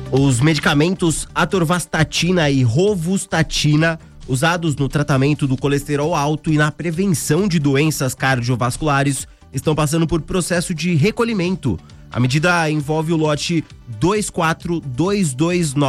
Os medicamentos atorvastatina e rosuvastatina, usados no tratamento do colesterol alto e na prevenção de doenças cardiovasculares, estão passando por processo de recolhimento. A medida envolve o lote 24229